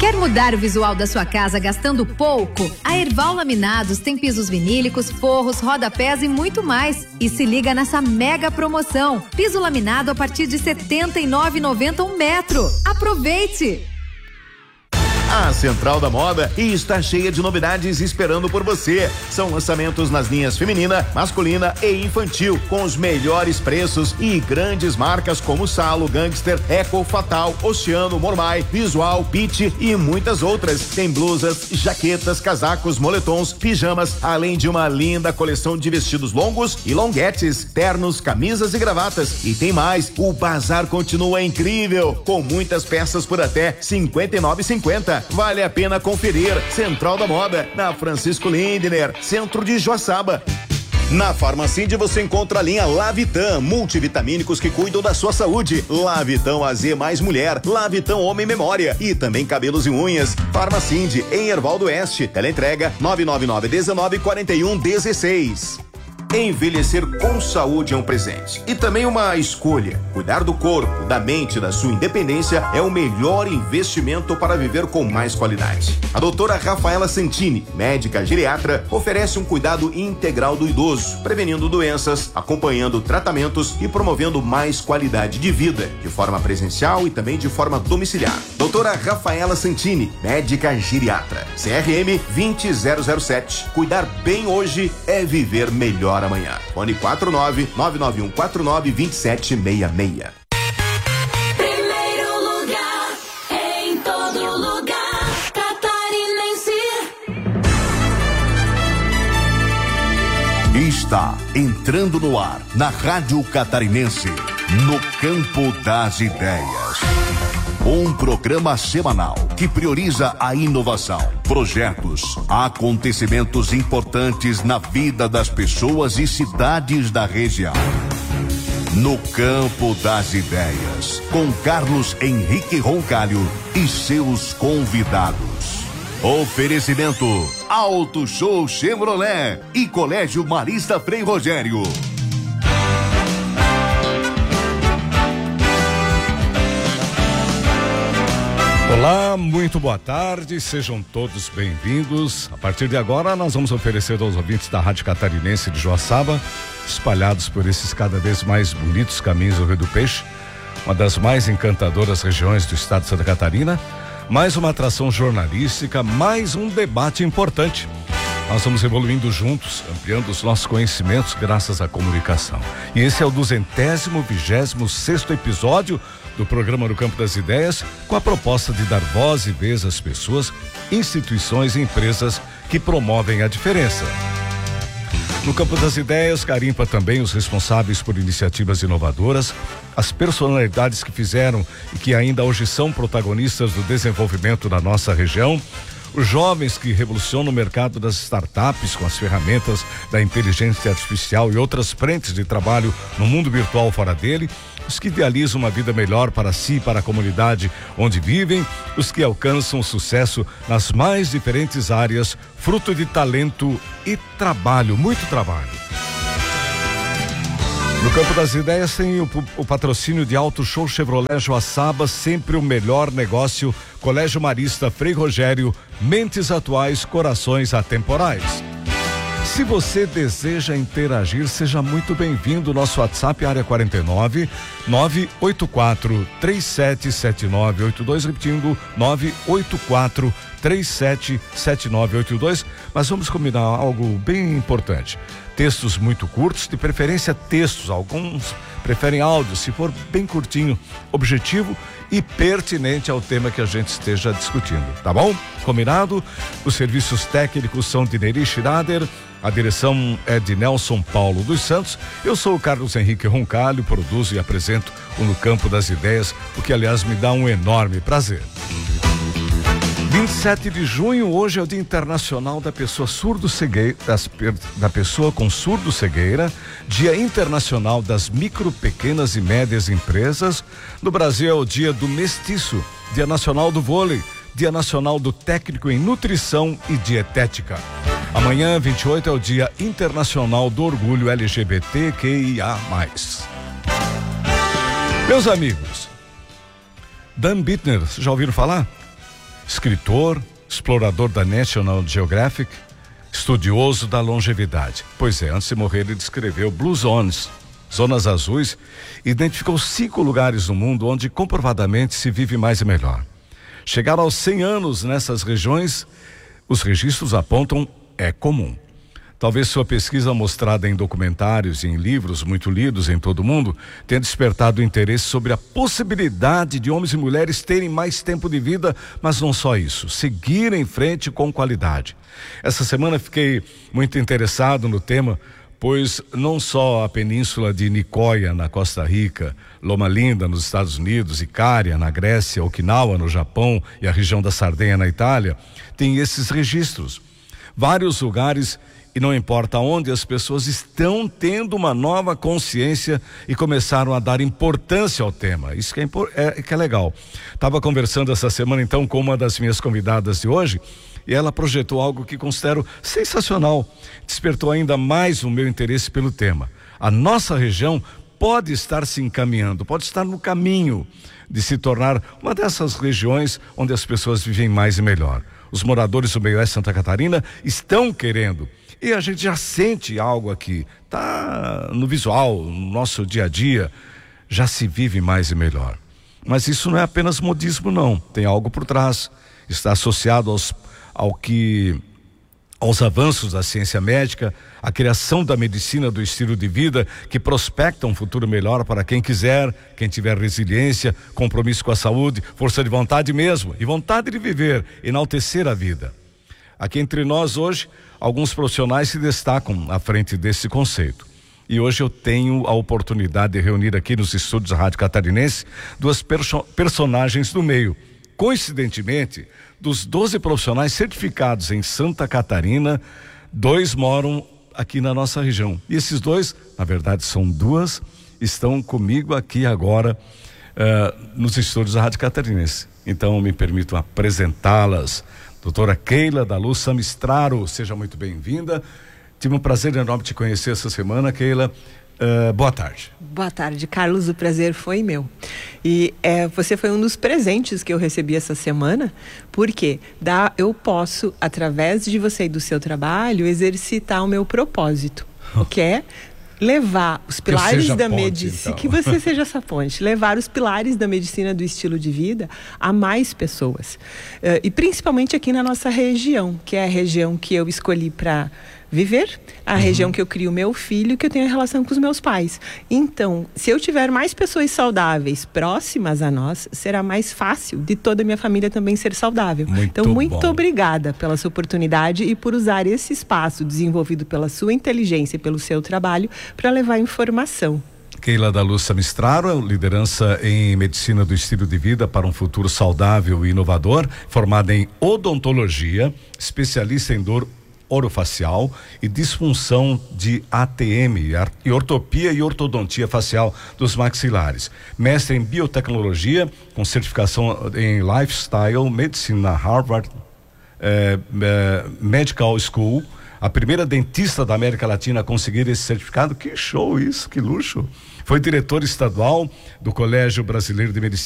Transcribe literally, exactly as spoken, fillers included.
Quer mudar o visual da sua casa gastando pouco? A Erval Laminados tem pisos vinílicos, forros, rodapés e muito mais. E se liga nessa mega promoção. Piso laminado a partir de setenta e nove reais e noventa centavos um metro. Aproveite! A Central da Moda está cheia de novidades esperando por você. São lançamentos nas linhas feminina, masculina e infantil, com os melhores preços e grandes marcas como Salo, Gangster, Eco, Fatal, Oceano, Mormai, Visual, Pitty e muitas outras. Tem blusas, jaquetas, casacos, moletons, pijamas, além de uma linda coleção de vestidos longos e longuetes, ternos, camisas e gravatas. E tem mais, o bazar continua incrível, com muitas peças por até cinquenta e nove reais e cinquenta centavos. Vale a pena conferir. Central da Moda, na Francisco Lindner, centro de Joaçaba. Na Farmacinde você encontra a linha Lavitan, multivitamínicos que cuidam da sua saúde. Lavitan A Z mais mulher, Lavitan Homem Memória e também cabelos e unhas. Farmacinde, em Erval do Oeste. Teleentrega nove nove nove, dezenove, quarenta e um, dezesseis. Envelhecer com saúde é um presente e também uma escolha. Cuidar do corpo, da mente, da sua independência é o melhor investimento para viver com mais qualidade. A doutora Rafaela Santini, médica geriatra, oferece um cuidado integral do idoso, prevenindo doenças, acompanhando tratamentos e promovendo mais qualidade de vida, de forma presencial e também de forma domiciliar. Doutora Rafaela Santini, médica geriatra, C R M vinte zero zero sete. Cuidar bem hoje é viver melhor amanhã. Fone quatro nove nove nove um quatro nove dois sete seis seis. Primeiro lugar, em todo lugar, catarinense. Está entrando no ar, na Rádio Catarinense, no Campo das Ideias. Um programa semanal que prioriza a inovação, projetos, acontecimentos importantes na vida das pessoas e cidades da região. No Campo das Ideias, com Carlos Henrique Roncalho e seus convidados. Oferecimento Auto Show Chevrolet e Colégio Marista Frei Rogério. Olá, muito boa tarde, sejam todos bem-vindos. A partir de agora nós vamos oferecer aos ouvintes da Rádio Catarinense de Joaçaba, espalhados por esses cada vez mais bonitos caminhos do Rio do Peixe, uma das mais encantadoras regiões do estado de Santa Catarina, mais uma atração jornalística, mais um debate importante. Nós vamos evoluindo juntos, ampliando os nossos conhecimentos graças à comunicação. E esse é o duzentésimo vigésimo sexto episódio do programa No Campo das Ideias, com a proposta de dar voz e vez às pessoas, instituições e empresas que promovem a diferença. No Campo das Ideias, garimpa também os responsáveis por iniciativas inovadoras, as personalidades que fizeram e que ainda hoje são protagonistas do desenvolvimento da nossa região, os jovens que revolucionam o mercado das startups com as ferramentas da inteligência artificial e outras frentes de trabalho no mundo virtual fora dele, os que idealizam uma vida melhor para si e para a comunidade onde vivem, os que alcançam sucesso nas mais diferentes áreas, fruto de talento e trabalho, muito trabalho. No Campo das Ideias tem o, o patrocínio de Auto Show Chevrolet Joaçaba, sempre o melhor negócio, Colégio Marista Frei Rogério, mentes atuais, corações atemporais. Se você deseja interagir, seja muito bem-vindo. Nosso WhatsApp, área quarenta e nove, nove oito quatro, três sete sete nove oito dois, repetindo, nove oito quatro, três sete sete nove oito dois. Mas vamos combinar algo bem importante. Textos muito curtos, de preferência textos, alguns preferem áudio, se for bem curtinho, objetivo e pertinente ao tema que a gente esteja discutindo, tá bom? Combinado? Os serviços técnicos são de Neri Schrader, a direção é de Nelson Paulo dos Santos. Eu sou o Carlos Henrique Roncalho, produzo e apresento o No Campo das Ideias, o que aliás me dá um enorme prazer. vinte e sete de junho, hoje é o Dia Internacional da Pessoa Surdo-Cegueira, das, da Pessoa com Surdo-Cegueira, Dia Internacional das Micro, Pequenas e Médias Empresas. No Brasil é o Dia do Mestiço, Dia Nacional do Vôlei, Dia Nacional do Técnico em Nutrição e Dietética. Amanhã, vinte e oito, é o Dia Internacional do Orgulho L G B T Q I A mais. Meus amigos, Dan Bittner, já ouviram falar? escritor, explorador da National Geographic, estudioso da longevidade. Pois é, antes de morrer ele descreveu Blue Zones, zonas azuis, e identificou cinco lugares no mundo onde comprovadamente se vive mais e melhor. Chegar aos cem anos nessas regiões, os registros apontam, é comum. Talvez sua pesquisa mostrada em documentários e em livros muito lidos em todo o mundo tenha despertado interesse sobre a possibilidade de homens e mulheres terem mais tempo de vida, mas não só isso, seguir em frente com qualidade. Essa semana fiquei muito interessado no tema, pois não só a península de Nicoya, na Costa Rica, Loma Linda, nos Estados Unidos, Icária, na Grécia, Okinawa, no Japão e a região da Sardenha, na Itália, tem esses registros. Vários lugares, e não importa onde, as pessoas estão tendo uma nova consciência e começaram a dar importância ao tema. Isso que é, é, que é legal. Estava conversando essa semana então com uma das minhas convidadas de hoje e ela projetou algo que considero sensacional. Despertou ainda mais o meu interesse pelo tema. A nossa região pode estar se encaminhando, pode estar no caminho de se tornar uma dessas regiões onde as pessoas vivem mais e melhor. Os moradores do meio oeste de Santa Catarina estão querendo. E a gente já sente algo aqui, tá no visual, no nosso dia a dia, já se vive mais e melhor. Mas isso não é apenas modismo, não. Tem algo por trás. Está associado aos, ao que, aos avanços da ciência médica, a criação da medicina do estilo de vida que prospecta um futuro melhor para quem quiser, quem tiver resiliência, compromisso com a saúde, força de vontade mesmo, e vontade de viver, enaltecer a vida. Aqui entre nós hoje, alguns profissionais se destacam à frente desse conceito. E hoje eu tenho a oportunidade de reunir aqui nos estúdios da Rádio Catarinense duas perso- personagens do meio. Coincidentemente, dos doze profissionais certificados em Santa Catarina, dois moram aqui na nossa região. E esses dois, na verdade são duas, estão comigo aqui agora uh, nos estúdios da Rádio Catarinense. Então me permito apresentá-las. Doutora Keila da Luz Samistraro, seja muito bem-vinda. Tive um prazer enorme te conhecer essa semana, Keila. Uh, boa tarde. Boa tarde, Carlos. O prazer foi meu. E é, você foi um dos presentes que eu recebi essa semana, porque dá, eu posso, através de você e do seu trabalho, exercitar o meu propósito, o que é levar os pilares da medicina, então. Que você seja essa ponte, levar os pilares da medicina do estilo de vida a mais pessoas. Uh, e principalmente aqui na nossa região, que é a região que eu escolhi para viver, a uhum. região que eu crio meu filho, que eu tenho a relação com os meus pais. Então, se eu tiver mais pessoas saudáveis próximas a nós, será mais fácil de toda a minha família também ser saudável. Muito então, muito bom. Obrigada pela sua oportunidade e por usar esse espaço desenvolvido pela sua inteligência e pelo seu trabalho para levar informação. Keila da Luz Samistraro, liderança em medicina do estilo de vida para um futuro saudável e inovador, formada em odontologia, especialista em dor orofacial e disfunção de A T M, e ortopia e ortodontia facial dos maxilares. Mestre em biotecnologia, com certificação em Lifestyle Medicine na Harvard eh, eh, Medical School, a primeira dentista da América Latina a conseguir esse certificado. Que show isso, que luxo! Foi diretor estadual do Colégio Brasileiro de Medicina